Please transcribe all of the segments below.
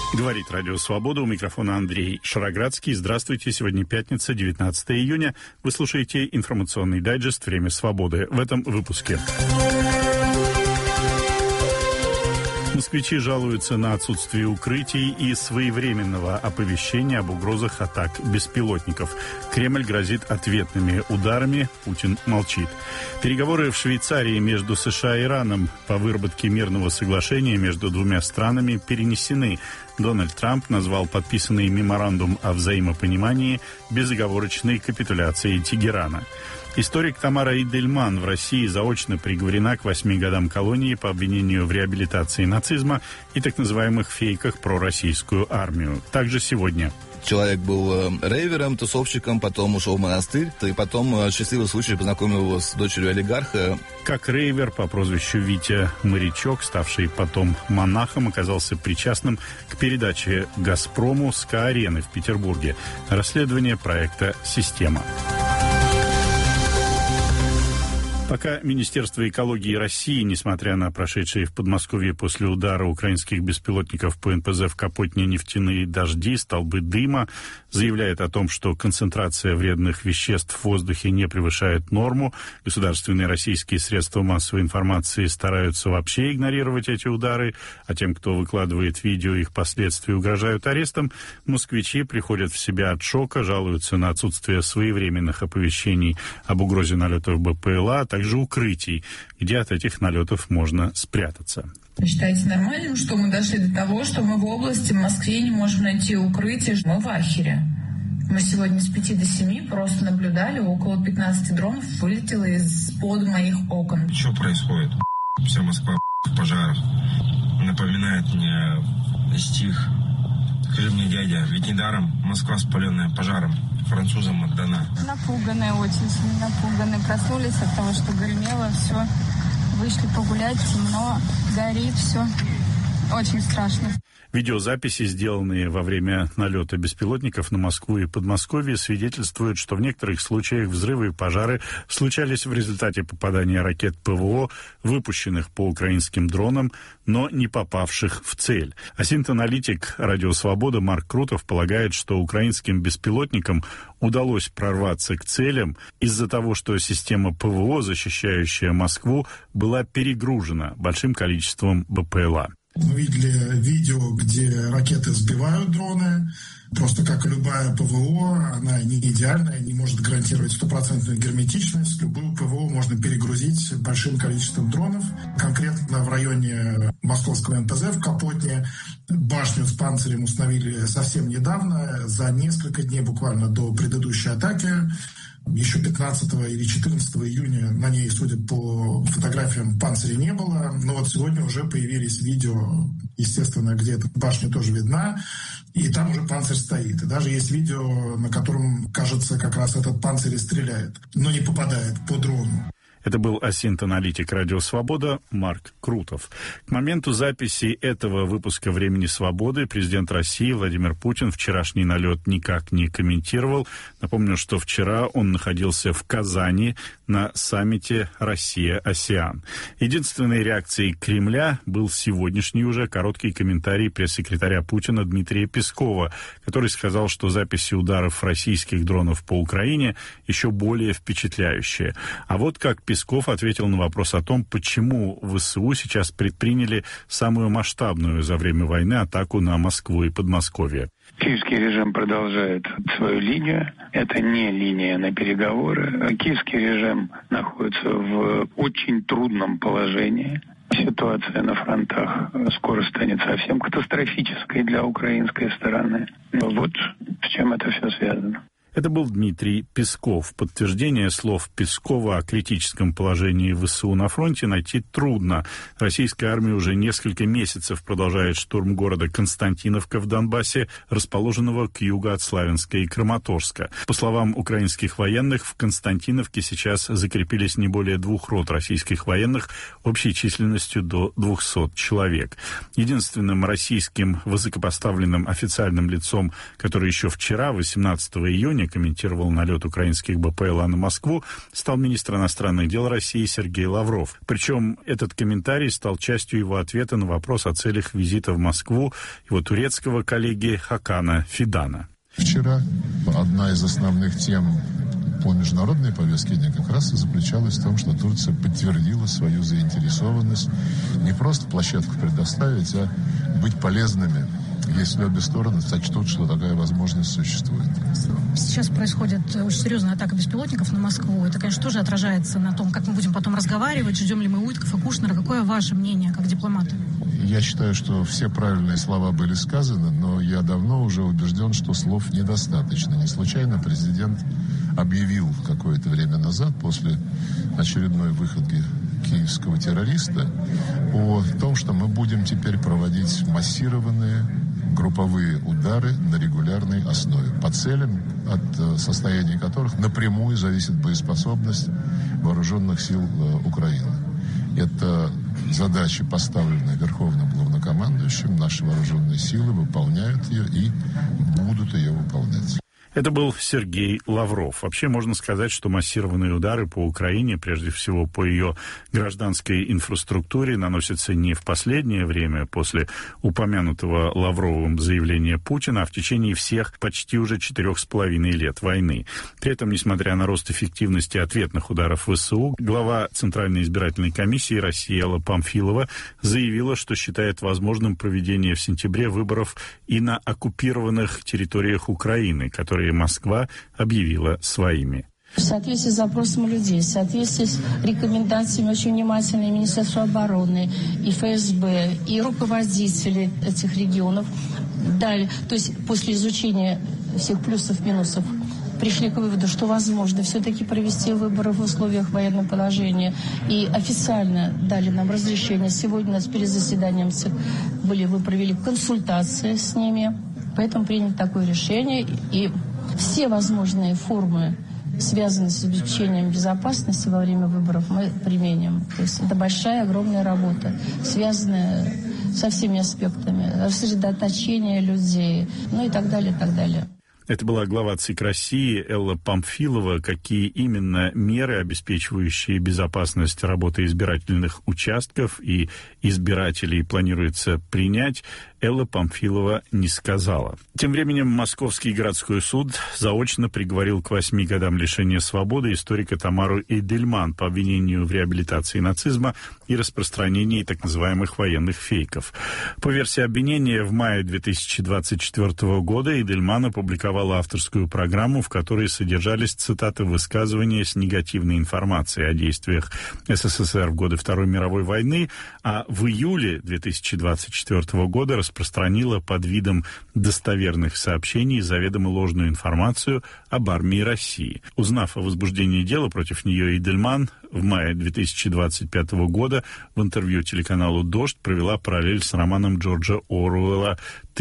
Говорит Радио Свобода, у микрофона Андрей Шароградский. Здравствуйте, сегодня пятница, 19 июня. Вы слушаете информационный дайджест «Время свободы». В этом выпуске. Москвичи жалуются на отсутствие укрытий и своевременного оповещения об угрозах атак беспилотников. Кремль грозит ответными ударами, Путин молчит. Переговоры в Швейцарии между США и Ираном по выработке мирного соглашения между двумя странами перенесены. Дональд Трамп назвал подписанный меморандум о взаимопонимании безоговорочной капитуляцией Тегерана. Историк Тамара Идельман в России заочно приговорена к 8 годам колонии по обвинению в реабилитации нацизма и так называемых фейках про российскую армию. Также сегодня. Человек был рейвером, тусовщиком, потом ушел в монастырь, и потом счастливый случай познакомил его с дочерью олигарха. Как рейвер по прозвищу Витя Морячок, ставший потом монахом, оказался причастным к передаче «Газпрому» СКА-арены в Петербурге. Расследование проекта «Система». Пока Министерство экологии России, несмотря на прошедшие в Подмосковье после удара украинских беспилотников по НПЗ в Капотне нефтяные дожди, столбы дыма, заявляет о том, что концентрация вредных веществ в воздухе не превышает норму, государственные российские средства массовой информации стараются вообще игнорировать эти удары, а тем, кто выкладывает видео, их последствия угрожают арестом, москвичи приходят в себя от шока, жалуются на отсутствие своевременных оповещений об угрозе налетов БПЛА, также укрытий, где от этих налетов можно спрятаться. Вы считаете нормальным, что мы дошли до того, что мы в области, в Москве не можем найти укрытие? Мы в ахере. Мы сегодня с 5 до 7 просто наблюдали, около 15 дронов вылетело из-под моих окон. Что происходит? Вся Москва в пожарах. Напоминает мне стих. Скажи мне, дядя, ведь недаром Москва, спаленная пожаром, французам отдана. Напуганные, очень сильно напуганные. Проснулись от того, что гремело, все. Вышли погулять, темно, горит все. Очень страшно. Видеозаписи, сделанные во время налета беспилотников на Москву и Подмосковье, свидетельствуют, что в некоторых случаях взрывы и пожары случались в результате попадания ракет ПВО, выпущенных по украинским дронам, но не попавших в цель. Асинт-аналитик «Радио Свобода» Марк Крутов полагает, что украинским беспилотникам удалось прорваться к целям из-за того, что система ПВО, защищающая Москву, была перегружена большим количеством БПЛА. Мы видели видео, где ракеты сбивают дроны. Просто как и любая ПВО, она не идеальная, не может гарантировать стопроцентную герметичность. Любую ПВО можно перегрузить большим количеством дронов. Конкретно в районе московского НПЗ в Капотне башню с панцирем установили совсем недавно, за несколько дней буквально до предыдущей атаки. Еще 15 или 14 июня на ней, судя по фотографиям, панциря не было. Но вот сегодня уже появились видео, естественно, где эта башня тоже видна. И там уже панцирь стоит. И даже есть видео, на котором, кажется, как раз этот панцирь и стреляет, но не попадает по дрону. Это был асинт-аналитик «Радио Свобода» Марк Крутов. К моменту записи этого выпуска «Времени свободы» президент России Владимир Путин вчерашний налет никак не комментировал. Напомню, что вчера он находился в Казани на саммите «Россия-АСЕАН». Единственной реакцией Кремля был сегодняшний уже короткий комментарий пресс-секретаря Путина Дмитрия Пескова, который сказал, что записи ударов российских дронов по Украине еще более впечатляющие. А вот как Песков ответил на вопрос о том, почему ВСУ сейчас предприняли самую масштабную за время войны атаку на Москву и Подмосковье. Киевский режим продолжает свою линию. Это не линия на переговоры. Киевский режим находится в очень трудном положении. Ситуация на фронтах скоро станет совсем катастрофической для украинской стороны. Вот с чем это все связано. Это был Дмитрий Песков. Подтверждение слов Пескова о критическом положении ВСУ на фронте найти трудно. Российская армия уже несколько месяцев продолжает штурм города Константиновка в Донбассе, расположенного к югу от Славянска и Краматорска. По словам украинских военных, в Константиновке сейчас закрепились не более 2 рот российских военных общей численностью до 200 человек. Единственным российским высокопоставленным официальным лицом, который еще вчера, 18 июня, Вашингтоне комментировал налет украинских БПЛА на Москву, стал министр иностранных дел России Сергей Лавров. Причем этот комментарий стал частью его ответа на вопрос о целях визита в Москву его турецкого коллеги Хакана Фидана. Вчера одна из основных тем по международной повестке дня как раз и заключалась в том, что Турция подтвердила свою заинтересованность не просто площадку предоставить, а быть полезными, если обе стороны сочтут, что такая возможность существует. Сейчас происходит очень серьезная атака беспилотников на Москву. Это, конечно, тоже отражается на том, как мы будем потом разговаривать, ждем ли мы Уитков и Кушнера. Какое ваше мнение, как дипломата? Я считаю, что все правильные слова были сказаны, но я давно уже убежден, что слов недостаточно. Не случайно президент объявил какое-то время назад, после очередной выходки киевского террориста, о том, что мы будем теперь проводить массированные групповые удары на регулярной основе, по целям, от состояния которых напрямую зависит боеспособность вооруженных сил Украины. Это задачи, поставленные Верховным Главнокомандующим. Наши вооруженные силы выполняют ее и будут ее выполнять. Это был Сергей Лавров. Вообще можно сказать, что массированные удары по Украине, прежде всего по ее гражданской инфраструктуре, наносятся не в последнее время после упомянутого Лавровым заявления Путина, а в течение всех почти уже 4,5 лет войны. При этом, несмотря на рост эффективности ответных ударов ВСУ, глава Центральной избирательной комиссии России Элла Памфилова заявила, что считает возможным проведение в сентябре выборов и на оккупированных территориях Украины, которые Москва объявила своими. В соответствии с запросом людей, в соответствии с рекомендациями очень внимательными Министерства обороны и ФСБ, и руководители этих регионов, далее, то есть после изучения всех плюсов, минусов, пришли к выводу, что возможно все-таки провести выборы в условиях военного положения. И официально дали нам разрешение. Сегодня у нас перед заседанием вы провели консультации с ними. Поэтому принято такое решение. И все возможные формы, связанные с обеспечением безопасности во время выборов, мы применим. То есть это большая, огромная работа, связанная со всеми аспектами. Сосредоточение людей, ну и так далее, и так далее. Это была глава ЦИК России Элла Памфилова. Какие именно меры, обеспечивающие безопасность работы избирательных участков и избирателей, планируется принять, Элла Памфилова не сказала. Тем временем Московский городской суд заочно приговорил к 8 годам лишения свободы историка Тамару Эйдельман по обвинению в реабилитации нацизма и распространении так называемых военных фейков. По версии обвинения, в мае 2024 года Эйдельман опубликовала авторскую программу, в которой содержались цитаты высказывания с негативной информацией о действиях СССР в годы Второй мировой войны, а в июле 2024 года распространила под видом достоверных сообщений заведомо ложную информацию об армии России. Узнав о возбуждении дела против нее, Эйдельман в мае 2025 года в интервью телеканалу «Дождь» провела параллель с романом Джорджа Оруэлла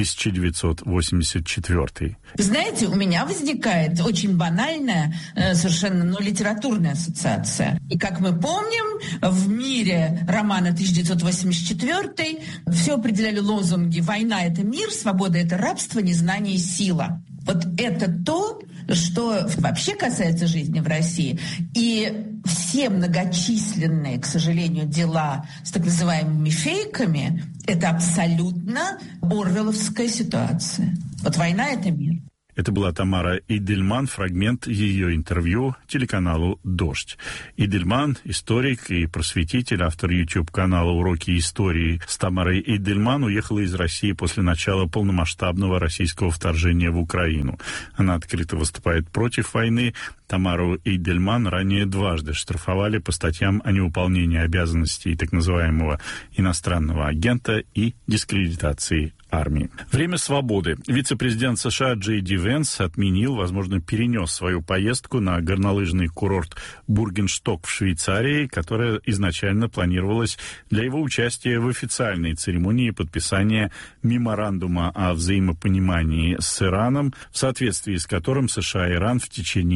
«1984». Знаете, у меня возникает очень банальная, совершенно литературная ассоциация. И, как мы помним, в мире романа 1984 все определяли лозунги «Война – это мир, свобода – это рабство, незнание – сила». Вот это то, что вообще касается жизни в России. И все многочисленные, к сожалению, дела с так называемыми фейками – это абсолютно орвелловская ситуация. Вот война – это мир. Это была Тамара Эйдельман, фрагмент ее интервью телеканалу «Дождь». Эйдельман – историк и просветитель, автор YouTube-канала «Уроки истории». С Тамарой Эйдельман уехала из России после начала полномасштабного российского вторжения в Украину. Она открыто выступает против войны. Тамару Эйдельман ранее дважды штрафовали по статьям о невыполнении обязанностей так называемого иностранного агента и дискредитации армии. Время свободы. Вице-президент США Джей Ди Венс отменил, возможно, перенес свою поездку на горнолыжный курорт Бургеншток в Швейцарии, которая изначально планировалась для его участия в официальной церемонии подписания меморандума о взаимопонимании с Ираном, в соответствии с которым США и Иран в течение 6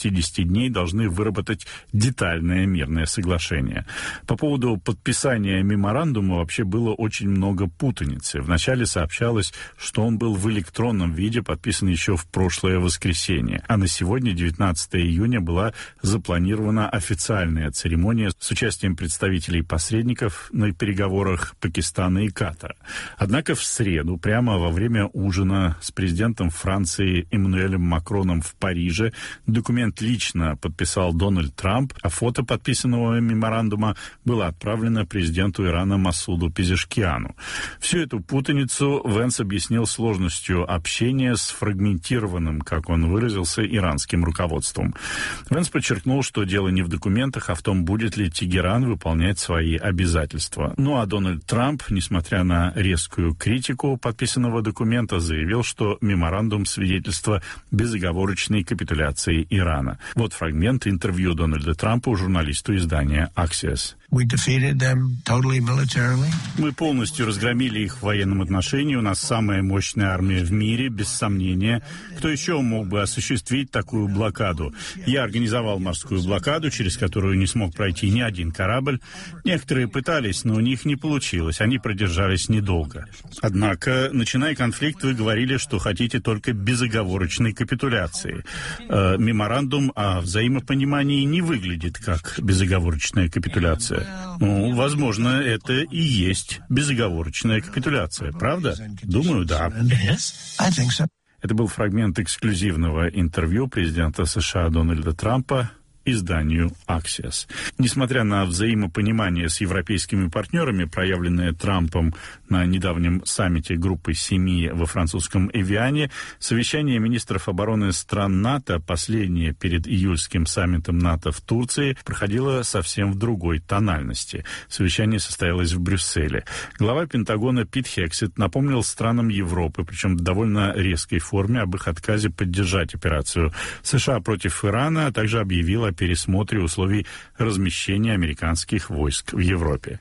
60 дней должны выработать детальное мирное соглашение. По поводу подписания меморандума вообще было очень много путаницы. Вначале сообщалось, что он был в электронном виде подписан еще в прошлое воскресенье, а на сегодня, 19 июня, была запланирована официальная церемония с участием представителей-посредников на переговорах Пакистана и Катара. Однако в среду, прямо во время ужина с президентом Франции Эммануэлем Макроном в Париже, документ лично подписал Дональд Трамп, а фото подписанного меморандума было отправлено президенту Ирана Масуду Пезешкиану. Всю эту путаницу Венс объяснил сложностью общения с фрагментированным, как он выразился, иранским руководством. Венс подчеркнул, что дело не в документах, а в том, будет ли Тегеран выполнять свои обязательства. Ну а Дональд Трамп, несмотря на резкую критику подписанного документа, заявил, что меморандум — свидетельство безоговорочной капитуляции Ирана. Вот фрагмент интервью Дональда Трампа журналисту издания Axios. Мы полностью разгромили их в военном отношении. У нас самая мощная армия в мире, без сомнения. Кто еще мог бы осуществить такую блокаду? Я организовал морскую блокаду, через которую не смог пройти ни один корабль. Некоторые пытались, но у них не получилось. Они продержались недолго. Однако, начиная конфликт, вы говорили, что хотите только безоговорочной капитуляции. Меморандум о взаимопонимании не выглядит как безоговорочная капитуляция. Ну, возможно, это и есть безоговорочная капитуляция, правда? Думаю, да. Это был фрагмент эксклюзивного интервью президента США Дональда Трампа изданию Axios. Несмотря на взаимопонимание с европейскими партнерами, проявленное Трампом на недавнем саммите группы 7 во французском Эвиане, совещание министров обороны стран НАТО, последнее перед июльским саммитом НАТО в Турции, проходило совсем в другой тональности. Совещание состоялось в Брюсселе. Глава Пентагона Пит Хексет напомнил странам Европы, причем в довольно резкой форме, об их отказе поддержать операцию США против Ирана, а также объявил о пересмотре условий размещения американских войск в Европе.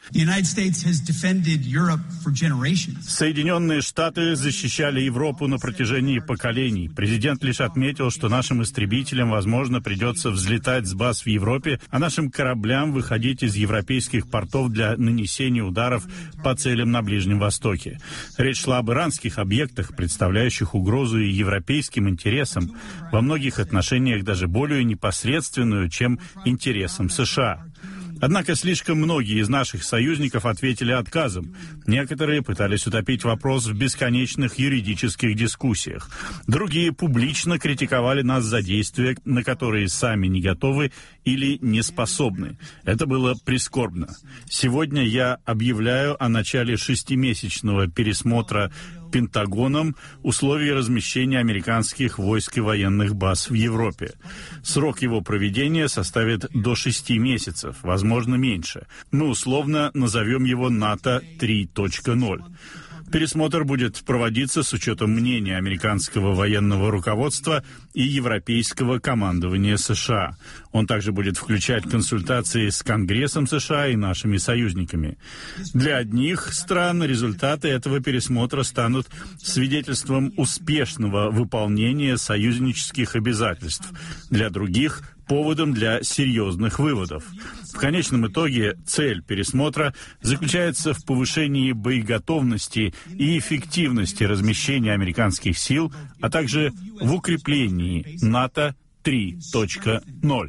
Соединенные Штаты защищали Европу на протяжении поколений. Президент лишь отметил, что нашим истребителям, возможно, придется взлетать с баз в Европе, а нашим кораблям выходить из европейских портов для нанесения ударов по целям на Ближнем Востоке. Речь шла об иранских объектах, представляющих угрозу и европейским интересам, во многих отношениях даже более непосредственную, чем интересам США. Однако слишком многие из наших союзников ответили отказом. Некоторые пытались утопить вопрос в бесконечных юридических дискуссиях. Другие публично критиковали нас за действия, на которые сами не готовы или не способны. Это было прискорбно. Сегодня я объявляю о начале 6-месячного пересмотра Пентагоном условий размещения американских войск и военных баз в Европе. Срок его проведения составит до 6 месяцев, возможно, меньше. Мы условно назовем его НАТО 3.0. Пересмотр будет проводиться с учетом мнения американского военного руководства и европейского командования США. Он также будет включать консультации с Конгрессом США и нашими союзниками. Для одних стран результаты этого пересмотра станут свидетельством успешного выполнения союзнических обязательств. Для других — поводом для серьезных выводов. В конечном итоге цель пересмотра заключается в повышении боеготовности и эффективности размещения американских сил, а также в укреплении НАТО 3.0.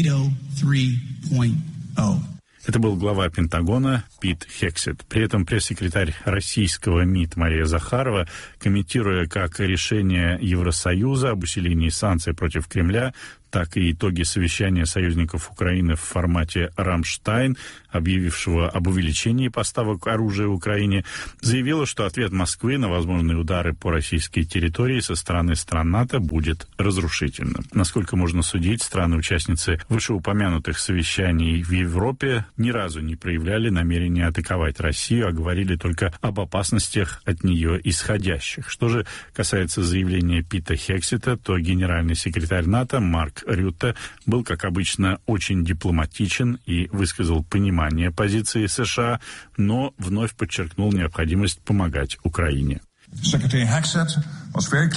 Это был глава Пентагона Пит Хексет. При этом пресс-секретарь российского МИД Мария Захарова, комментируя как решение Евросоюза об усилении санкций против Кремля, так и итоги совещания союзников Украины в формате «Рамштайн», объявившего об увеличении поставок оружия Украине, заявила, что ответ Москвы на возможные удары по российской территории со стороны стран НАТО будет разрушительным. Насколько можно судить, страны-участницы вышеупомянутых совещаний в Европе ни разу не проявляли намерения атаковать Россию, а говорили только об опасностях от нее исходящих. Что же касается заявления Пита Хексета, то генеральный секретарь НАТО Марк Рютте был, как обычно, очень дипломатичен и высказал понимание позиции США, но вновь подчеркнул необходимость помогать Украине.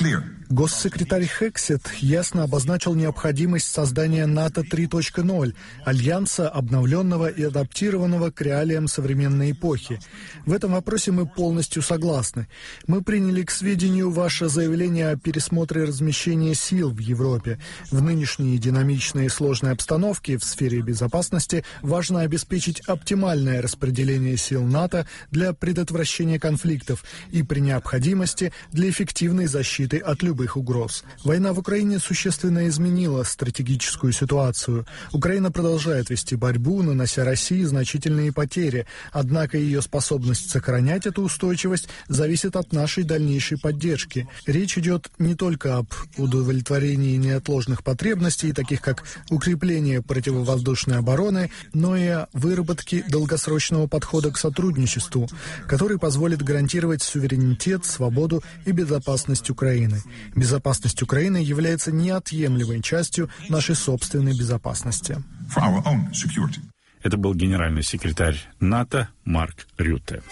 Госсекретарь Хексет ясно обозначил необходимость создания НАТО 3.0, альянса, обновленного и адаптированного к реалиям современной эпохи. В этом вопросе мы полностью согласны. Мы приняли к сведению ваше заявление о пересмотре размещения сил в Европе. В нынешней динамичной и сложной обстановке в сфере безопасности важно обеспечить оптимальное распределение сил НАТО для предотвращения конфликтов и при необходимости для эффективной защиты от любых угроз. Война в Украине существенно изменила стратегическую ситуацию. Украина продолжает вести борьбу, нанося России значительные потери, однако ее способность сохранять эту устойчивость зависит от нашей дальнейшей поддержки. Речь идет не только об удовлетворении неотложных потребностей, таких как укрепление противовоздушной обороны, но и о выработке долгосрочного подхода к сотрудничеству, который позволит гарантировать суверенитет, свободу и безопасность Украины. Безопасность Украины является неотъемлемой частью нашей собственной безопасности. Это был генеральный секретарь НАТО Марк Рютте.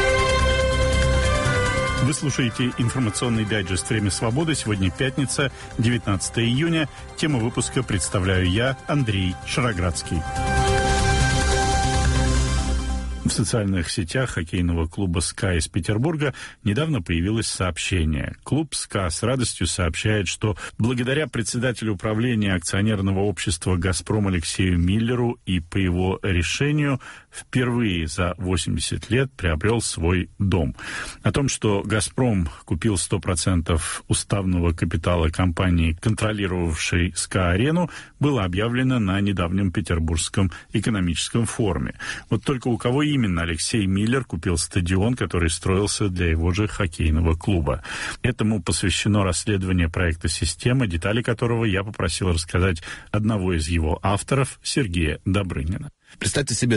Вы слушаете информационный дайджест «Время свободы». Сегодня пятница, 19 июня. Тему выпуска представляю я, Андрей Шароградский. В социальных сетях хоккейного клуба «СКА» из Петербурга недавно появилось сообщение. Клуб «СКА» с радостью сообщает, что благодаря председателю управления акционерного общества «Газпром» Алексею Миллеру и по его решению впервые за 80 лет приобрел свой дом. О том, что «Газпром» купил 100% уставного капитала компании, контролировавшей «СКА-арену», было объявлено на недавнем Петербургском экономическом форуме. Вот только у кого именно Алексей Миллер купил стадион, который строился для его же хоккейного клуба. Этому посвящено расследование проекта «Система», детали которого я попросил рассказать одного из его авторов, Сергея Добрынина. Представьте себе,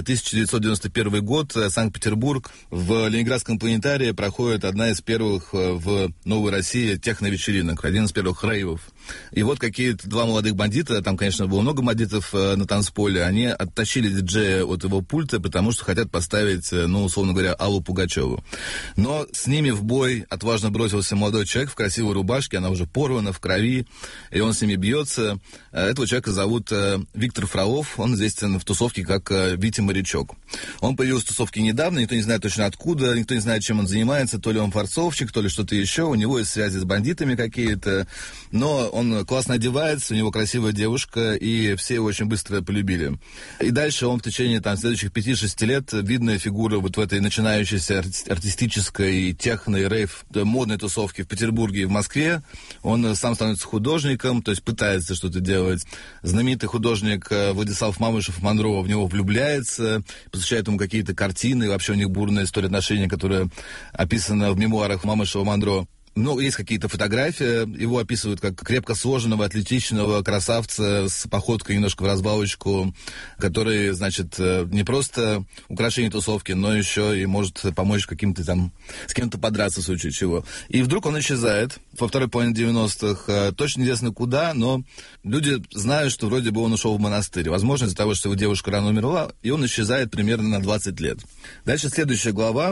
1991 год, Санкт-Петербург. В Ленинградском планетарии проходит одна из первых в Новой России техновечеринок, один из первых рейвов. И вот какие-то два молодых бандита, там, конечно, было много бандитов на танцполе, они оттащили диджея от его пульта, потому что хотят поставить, условно говоря, Аллу Пугачеву. Но с ними в бой отважно бросился молодой человек в красивой рубашке, она уже порвана, в крови, и он с ними бьется. Этого человека зовут Виктор Фролов, он известен в тусовке как Витя Морячок. Он появился в тусовке недавно, никто не знает точно откуда, никто не знает, чем он занимается, то ли он форцовщик, то ли что-то еще, у него есть связи с бандитами какие-то, но он классно одевается, у него красивая девушка, и все его очень быстро полюбили. И дальше он в течение следующих 5-6 лет видная фигура вот в этой начинающейся артистической техно- и рейв модной тусовке в Петербурге и в Москве. Он сам становится художником, то есть пытается что-то делать. Знаменитый художник Владислав Мамышев-Монро в него влюбляется, посвящает ему какие-то картины, вообще у них бурная история отношений, которая описана в мемуарах Мамышева-Монро. Ну, есть какие-то фотографии, его описывают как крепко сложенного, атлетичного красавца с походкой немножко в разбавочку, который, значит, не просто украшение тусовки, но еще и может помочь каким-то там, с кем-то подраться в случае чего. И вдруг он исчезает во второй половине 90-х, точно неизвестно куда, но люди знают, что вроде бы он ушел в монастырь. Возможно, из-за того, что его девушка рано умерла, и он исчезает примерно на 20 лет. Дальше следующая глава,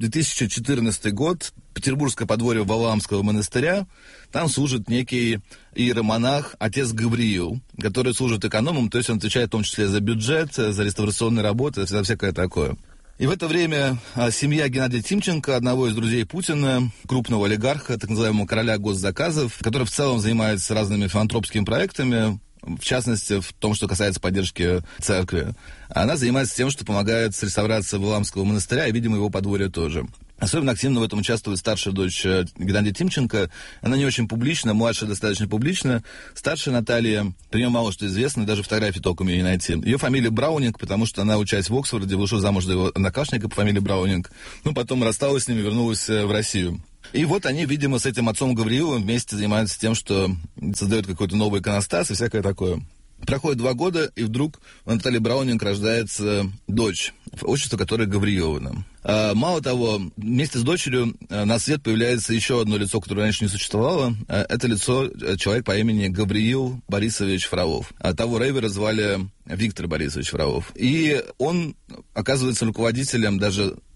2014 год, Петербургское подворье Валаамского монастыря. Там служит некий иеромонах, отец Гавриил, который служит экономом, то есть он отвечает в том числе за бюджет, за реставрационные работы, за всякое такое. И в это время семья Геннадия Тимченко, одного из друзей Путина, крупного олигарха, так называемого короля госзаказов, который в целом занимается разными филантропскими проектами, в частности, в том, что касается поддержки церкви. Она занимается тем, что помогает с реставрацией Валаамского монастыря и, видимо, его подворья тоже. Особенно активно в этом участвует старшая дочь Геннадия Тимченко. Она не очень публична, младшая достаточно публична. Старшая Наталья, при ней мало что известно, даже фотографии толком ее не найти. Ее фамилия Браунинг, потому что она, учась в Оксфорде, вышла замуж за его однокашника по фамилии Браунинг. Потом рассталась с ним и вернулась в Россию. И вот они, видимо, с этим отцом Гавриилом вместе занимаются тем, что создают какой-то новый иконостас и всякое такое. Проходит 2 года, и вдруг у Натальи Браунинг рождается дочь, отчество которой Гаврииловна. Мало того, вместе с дочерью на свет появляется еще одно лицо, которое раньше не существовало. Это лицо человек по имени Гавриил Борисович Фролов. Того рейвера звали Виктор Борисович Фролов. И он оказывается руководителем даже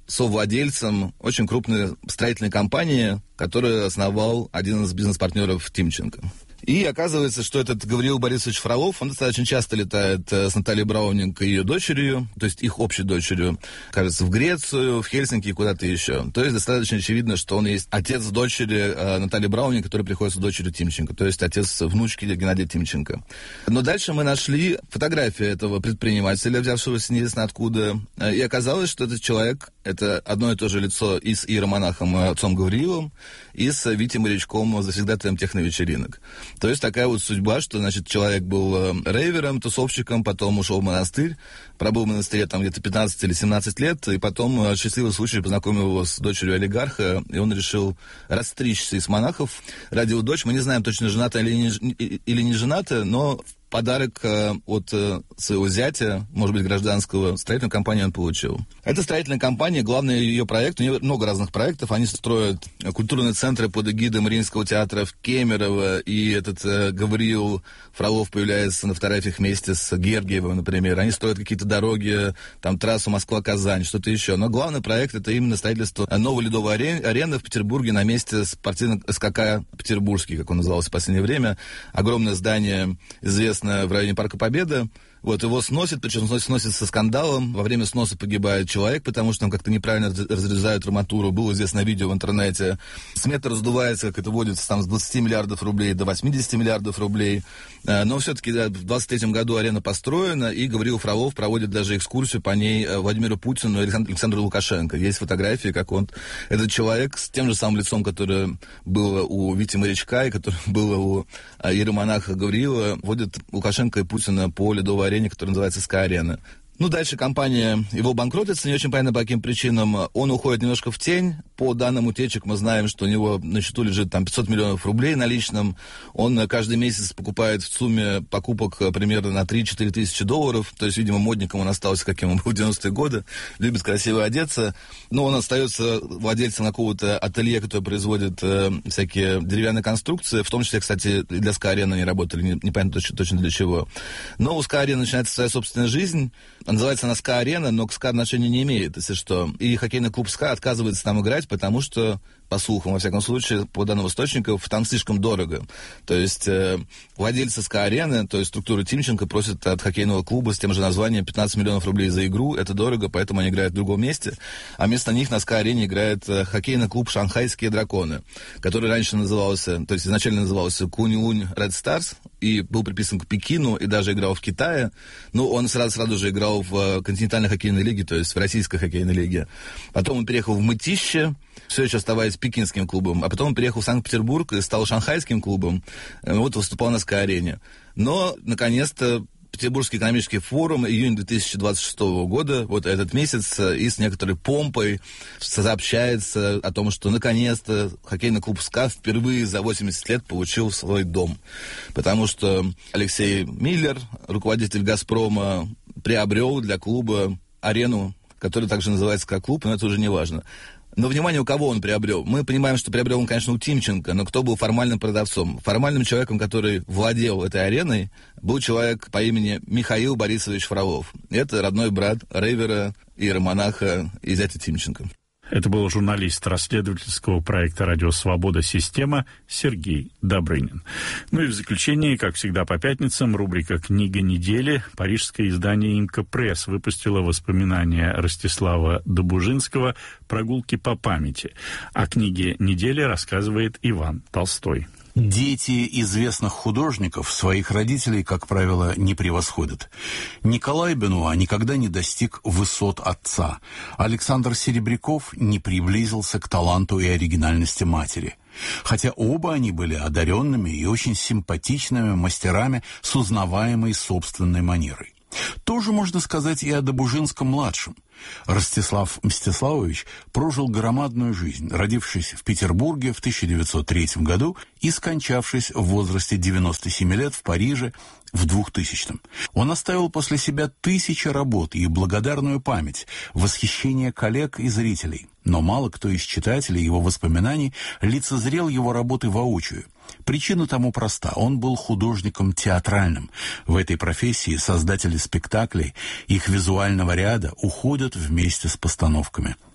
совладельцем очень крупной строительной компании, которую основал один из бизнес-партнеров Тимченко. И оказывается, что этот Гавриил Борисович Фролов, он достаточно часто летает с Натальей Браунинг и ее дочерью, то есть их общей дочерью, кажется, в Грецию, в Хельсинки и куда-то еще. То есть достаточно очевидно, что он есть отец дочери Натальи Браунинг, которая приходится дочерью Тимченко, то есть отец внучки Геннадия Тимченко. Но дальше мы нашли фотографию этого предпринимателя, взявшегося неизвестно откуда, и оказалось, что этот человек — это одно и то же лицо и с иеромонахом отцом Гавриилом, и с Витей Морячком, завсегдатаем техновечеринок. То есть такая вот судьба, что, значит, человек был рейвером, тусовщиком, потом ушел в монастырь, пробыл в монастыре там где-то 15 или 17 лет, и потом счастливый случай познакомил его с дочерью олигарха, и он решил расстричься из монахов. Ради его дочь, мы не знаем точно, жената или не жената, но подарок от своего зятя, может быть, гражданского, строительную компанию он получил. Эта строительная компания, главный ее проект, у нее много разных проектов, они строят культурные центры под эгидой Мариинского театра в Кемерово, и этот Гавриил Фролов появляется на фотографиях вместе с Гергиевым, например. Они строят какие-то дороги, там трассу Москва-Казань, что-то еще. Но главный проект — это именно строительство новой ледовой арены в Петербурге на месте спортивного СКК «Петербургский», как он назывался в последнее время. Огромное здание, известное в районе Парка Победы. Вот, его сносят, причем сносят со скандалом. Во время сноса погибает человек, потому что там как-то неправильно разрезают арматуру. Было известное видео в интернете. Смета раздувается, как это водится, там с 20 миллиардов рублей до 80 миллиардов рублей. Но все-таки в 23-м году арена построена, и Гавриил Фролов проводит даже экскурсию по ней Владимиру Путину и Александру Лукашенко. Есть фотографии, как он, этот человек с тем же самым лицом, которое было у Вити Морячка и которое было у иеромонаха Гавриила, водит Лукашенко и Путина по ледовой арене, которая называется СКА-арена. Ну, дальше компания его банкротится, не очень понятно по каким причинам. Он уходит немножко в тень. По данным утечек мы знаем, что у него на счету лежит там 500 миллионов рублей наличным. Он каждый месяц покупает в сумме покупок примерно на 3-4 тысячи долларов. То есть, видимо, модником он остался, каким он был в 90-е годы. Любит красиво одеться. Но он остается владельцем какого-то ателье, которое производит всякие деревянные конструкции. В том числе, кстати, и для СКА-арены они работали, непонятно точно для чего. Но у СКА-арены начинается своя собственная жизнь. Называется она СКА-арена, но к СКА отношения не имеет, если что. И хоккейный клуб СКА отказывается там играть, потому что, по слухам, во всяком случае, по данным источников, там слишком дорого. То есть владельцы СКА-арены, то есть структура Тимченко, просят от хоккейного клуба с тем же названием 15 миллионов рублей за игру. Это дорого, поэтому они играют в другом месте. А вместо них на СКА-арене играет хоккейный клуб «Шанхайские драконы», который раньше назывался, то есть изначально назывался Куньлунь Ред Старс, и был приписан к Пекину, и даже играл в Китае. Но он сразу же играл в континентальной хоккейной лиге, то есть в российской хоккейной лиге. Потом он переехал в Мытище, все еще оставаясь пекинским клубом. А потом он переехал в Санкт-Петербург и стал шанхайским клубом. Вот выступал на СКА-арене. Но, наконец-то, Петербургский экономический форум, июнь 2026 года, вот этот месяц, и с некоторой помпой сообщается о том, что наконец-то хоккейный клуб СКА впервые за 80 лет получил свой дом. Потому что Алексей Миллер, руководитель «Газпрома», приобрел для клуба арену, которая также называется как клуб, но это уже не важно. Но, внимание, у кого он приобрел? Мы понимаем, что приобрел он, конечно, у Тимченко, но кто был формальным продавцом? Формальным человеком, который владел этой ареной, был человек по имени Михаил Борисович Фролов. Это родной брат рейвера, иеромонаха и зятя Тимченко. Это был журналист расследовательского проекта «Радио Свобода. Система» Сергей Добрынин. Ну и в заключение, как всегда по пятницам, рубрика «Книга недели». Парижское издание «Имка Пресс» выпустило воспоминания Ростислава Добужинского «Прогулки по памяти». О книге недели рассказывает Иван Толстой. Дети известных художников своих родителей, как правило, не превосходят. Николай Бенуа никогда не достиг высот отца. Александр Серебряков не приблизился к таланту и оригинальности матери. Хотя оба они были одаренными и очень симпатичными мастерами с узнаваемой собственной манерой. Тоже можно сказать и о Добужинском-младшем. Ростислав Мстиславович прожил громадную жизнь, родившись в Петербурге в 1903 году и скончавшись в возрасте 97 лет в Париже в 2000-м. Он оставил после себя тысячи работ и благодарную память, восхищение коллег и зрителей. Но мало кто из читателей его воспоминаний лицезрел его работы воочию. Причина тому проста. Он был художником театральным. В этой профессии создатели спектаклей, их визуального ряда уходят вместе с постановками.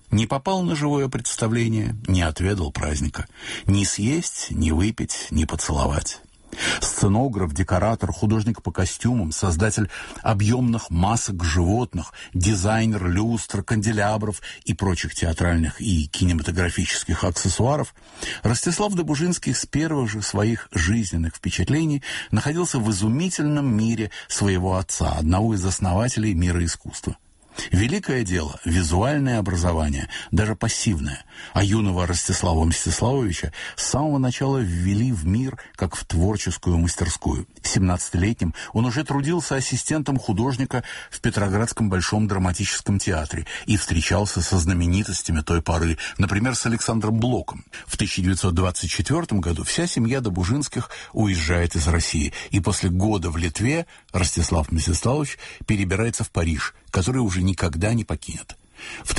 Не попал на живое представление, не отведал праздника. Ни съесть, ни выпить, ни поцеловать. Сценограф, декоратор, художник по костюмам, создатель объемных масок животных, дизайнер люстр, канделябров и прочих театральных и кинематографических аксессуаров, Ростислав Добужинский с первых же своих жизненных впечатлений находился в изумительном мире своего отца, одного из основателей мира искусства. Великое дело – визуальное образование, даже пассивное. А юного Ростислава Мстиславовича с самого начала ввели в мир, как в творческую мастерскую. 17-летним он уже трудился ассистентом художника в Петроградском Большом драматическом театре и встречался со знаменитостями той поры, например, с Александром Блоком. В 1924 году вся семья Добужинских уезжает из России, и после года в Литве Ростислав Мстиславович перебирается в Париж, который уже никогда не покинет. В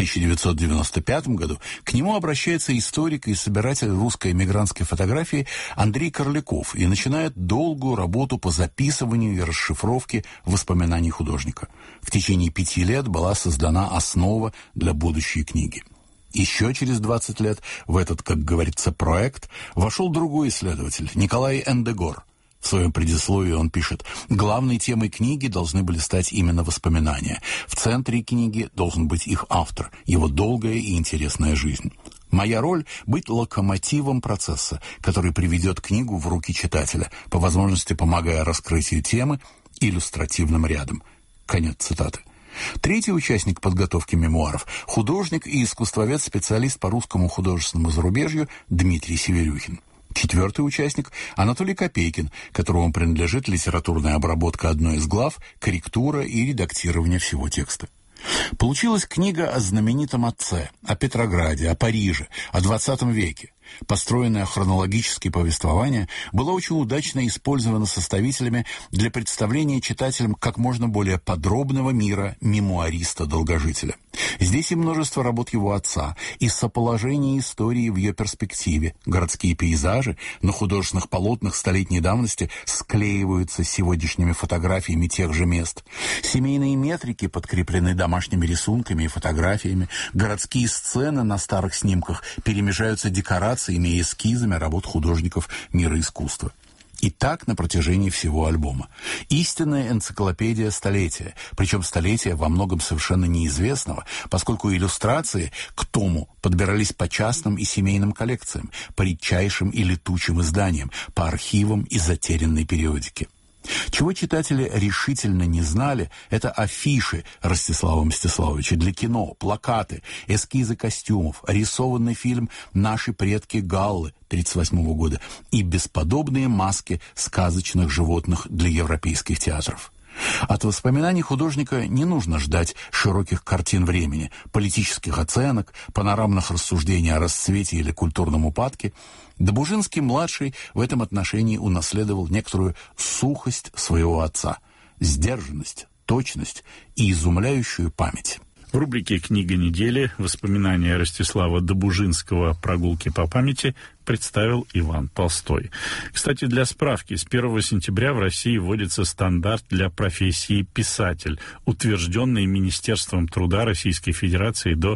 1995 году к нему обращается историк и собиратель русской эмигрантской фотографии Андрей Корляков и начинает долгую работу по записыванию и расшифровке воспоминаний художника. В течение 5 лет была создана основа для будущей книги. Еще через 20 лет в этот, как говорится, проект вошел другой исследователь, Николай Эндегор. В своем предисловии он пишет: «Главной темой книги должны были стать именно воспоминания. В центре книги должен быть их автор, его долгая и интересная жизнь. Моя роль — быть локомотивом процесса, который приведет книгу в руки читателя, по возможности помогая раскрытию темы иллюстративным рядом». Конец цитаты. Третий участник подготовки мемуаров — художник и искусствовед-специалист по русскому художественному зарубежью Дмитрий Северюхин. Четвертый участник — Анатолий Копейкин, которому принадлежит литературная обработка одной из глав, корректура и редактирование всего текста. Получилась книга о знаменитом отце, о Петрограде, о Париже, о 20 веке. Построенное хронологически повествование было очень удачно использовано составителями для представления читателям как можно более подробного мира мемуариста-долгожителя. Здесь и множество работ его отца, и соположение истории в ее перспективе. Городские пейзажи на художественных полотнах столетней давности склеиваются с сегодняшними фотографиями тех же мест. Семейные метрики подкреплены домашними рисунками и фотографиями. Городские сцены на старых снимках перемежаются декорациями и эскизами работ художников мира искусства. И так на протяжении всего альбома. Истинная энциклопедия столетия, причем столетия во многом совершенно неизвестного, поскольку иллюстрации к тому подбирались по частным и семейным коллекциям, по редчайшим и летучим изданиям, по архивам и затерянной периодике. Чего читатели решительно не знали, это афиши Ростислава Мстиславовича для кино, плакаты, эскизы костюмов, рисованный фильм «Наши предки Галлы» 1938 года и бесподобные маски сказочных животных для европейских театров. От воспоминаний художника не нужно ждать широких картин времени, политических оценок, панорамных рассуждений о расцвете или культурном упадке. Добужинский-младший в этом отношении унаследовал некоторую сухость своего отца, сдержанность, точность и изумляющую память. В рубрике «Книга недели» воспоминания Ростислава Добужинского «Прогулки по памяти» представил Иван Толстой. Кстати, для справки, с 1 сентября в России вводится стандарт для профессии писатель, утвержденный Министерством труда Российской Федерации до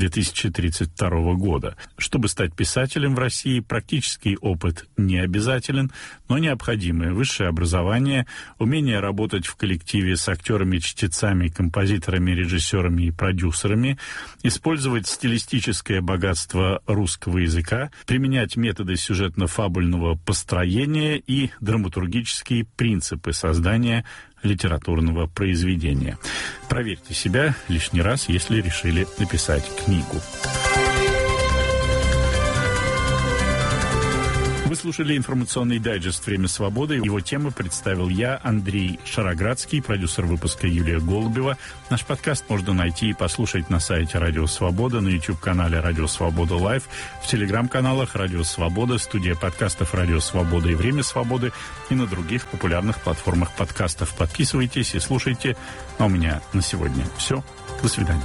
2032 года. Чтобы стать писателем в России, практический опыт не обязателен, но необходимое высшее образование, умение работать в коллективе с актерами, чтецами, композиторами, режиссерами и продюсерами, использовать стилистическое богатство русского языка, применять методы сюжетно-фабульного построения и драматургические принципы создания литературного произведения. Проверьте себя лишний раз, если решили написать книгу. Вы слушали информационный дайджест «Время свободы». Его темы представил я, Андрей Шароградский, продюсер выпуска Юлия Голубева. Наш подкаст можно найти и послушать на сайте «Радио Свобода», на YouTube-канале «Радио Свобода Лайв», в телеграм-каналах «Радио Свобода», студия подкастов «Радио Свобода» и «Время свободы» и на других популярных платформах подкастов. Подписывайтесь и слушайте. А у меня на сегодня все. До свидания.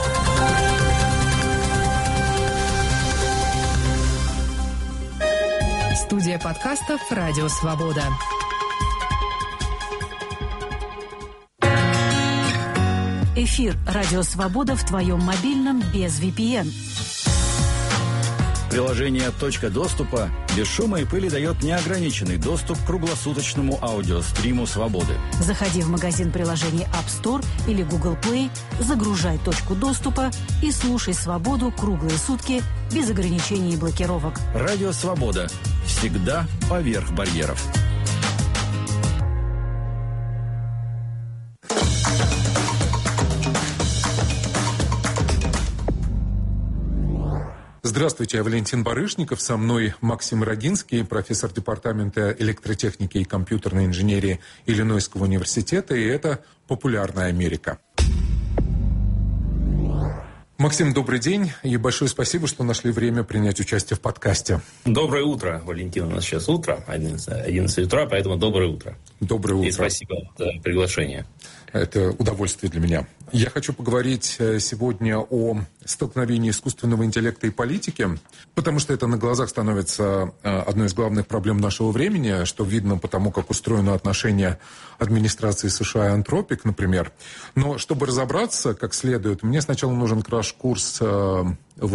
Студия подкастов «Радио Свобода». Эфир «Радио Свобода» в твоем мобильном без VPN. Приложение «Точка доступа» без шума и пыли дает неограниченный доступ к круглосуточному аудиостриму «Свободы». Заходи в магазин приложений App Store или Google Play, загружай «Точку доступа» и слушай «Свободу» круглые сутки без ограничений и блокировок. Радио «Свобода». Всегда поверх барьеров. Здравствуйте, я Валентин Барышников, со мной Максим Рогинский, профессор департамента электротехники и компьютерной инженерии Иллинойского университета, и это «Популярная Америка». Максим, добрый день, и большое спасибо, что нашли время принять участие в подкасте. Доброе утро, Валентин, у нас сейчас утро, 11 утра, поэтому доброе утро. Доброе утро. И спасибо за приглашение. Это удовольствие для меня. Я хочу поговорить сегодня о столкновении искусственного интеллекта и политики, потому что это на глазах становится одной из главных проблем нашего времени, что видно по тому, как устроено отношение администрации США и Anthropic, например. Но чтобы разобраться как следует, мне сначала нужен краш-курс в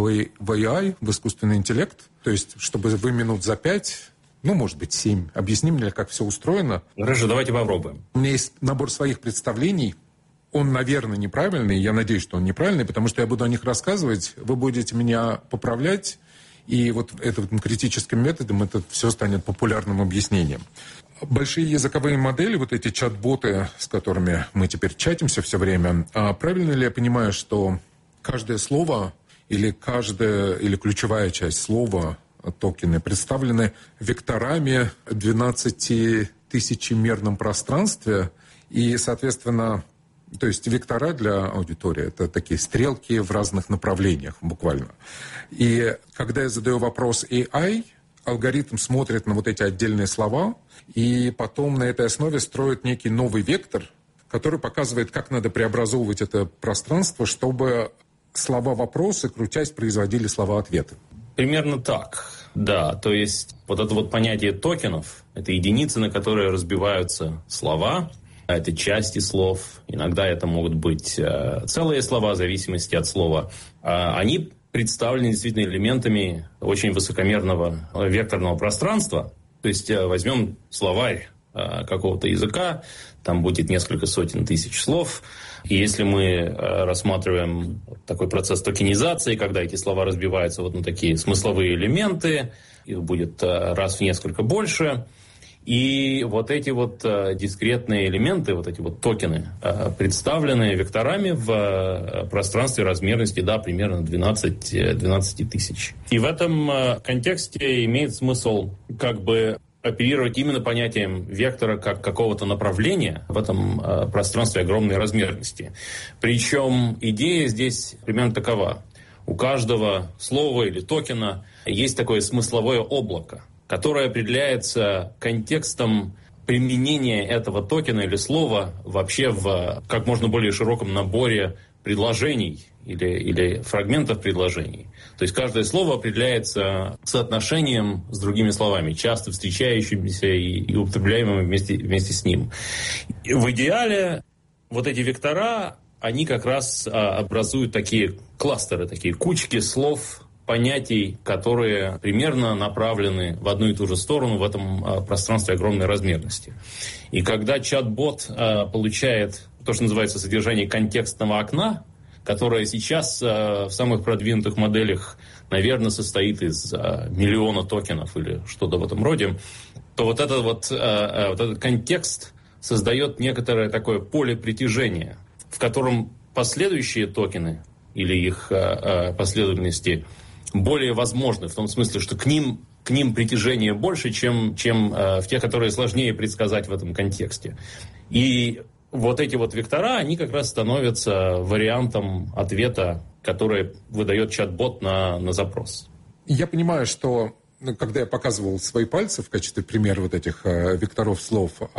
AI, в искусственный интеллект, то есть чтобы вы минут за 5... может быть, 7. Объясни мне, как все устроено. Хорошо, давайте попробуем. У меня есть набор своих представлений. Он, наверное, неправильный. Я надеюсь, что он неправильный, потому что я буду о них рассказывать. Вы будете меня поправлять. И вот этим критическим методом это все станет популярным объяснением. Большие языковые модели, вот эти чат-боты, с которыми мы теперь чатимся все время, правильно ли я понимаю, что каждое слово или ключевая часть слова, токены, представлены векторами в 12-тысячемерном пространстве. И, соответственно, то есть вектора для аудитории – это такие стрелки в разных направлениях буквально. И когда я задаю вопрос AI, алгоритм смотрит на вот эти отдельные слова и потом на этой основе строит некий новый вектор, который показывает, как надо преобразовывать это пространство, чтобы слова-вопросы, крутясь, производили слова-ответы. Примерно так, да. То есть вот это вот понятие токенов, это единицы, на которые разбиваются слова, это части слов, иногда это могут быть целые слова, в зависимости от слова. Они представлены действительно элементами очень высокомерного векторного пространства. То есть возьмем словарь какого-то языка, там будет несколько сотен тысяч слов. И если мы рассматриваем такой процесс токенизации, когда эти слова разбиваются вот на такие смысловые элементы, их будет раз в несколько больше, и вот эти вот дискретные элементы, вот эти вот токены, представлены векторами в пространстве размерности, да, примерно 12 тысяч. И в этом контексте имеет смысл как бы оперировать именно понятием вектора как какого-то направления в этом пространстве огромной размерности. Причем идея здесь примерно такова. У каждого слова или токена есть такое смысловое облако, которое определяется контекстом применения этого токена или слова вообще в как можно более широком наборе предложений или фрагментов предложений. То есть каждое слово определяется соотношением с другими словами, часто встречающимися и употребляемыми вместе с ним. И в идеале вот эти вектора, они как раз образуют такие кластеры, такие кучки слов, понятий, которые примерно направлены в одну и ту же сторону в этом пространстве огромной размерности. И когда чат-бот получает то, что называется содержание контекстного окна, которое сейчас в самых продвинутых моделях, наверное, состоит из миллиона токенов или что-то в этом роде, то вот этот контекст создает некоторое такое поле притяжения, в котором последующие токены или их последовательности более возможны, в том смысле, что к ним притяжение больше, чем в тех, которые сложнее предсказать в этом контексте. И вот эти вот вектора, они как раз становятся вариантом ответа, который выдает чат-бот на запрос. Я понимаю, что когда я показывал свои пальцы в качестве примера вот этих векторов слов,